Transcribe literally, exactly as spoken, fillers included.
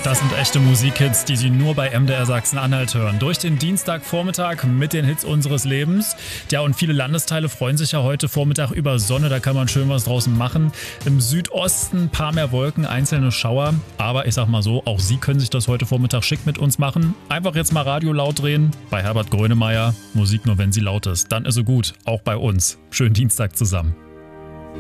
Das sind echte Musikhits, die Sie nur bei M D R Sachsen-Anhalt hören. Durch den Dienstagvormittag mit den Hits unseres Lebens. Ja, und viele Landesteile freuen sich ja heute Vormittag über Sonne. Da kann man schön was draußen machen. Im Südosten ein paar mehr Wolken, einzelne Schauer. Aber ich sag mal so, auch Sie können sich das heute Vormittag schick mit uns machen. Einfach jetzt mal Radio laut drehen. Bei Herbert Grönemeyer. Musik nur, wenn sie laut ist. Dann ist sie gut. Auch bei uns. Schönen Dienstag zusammen.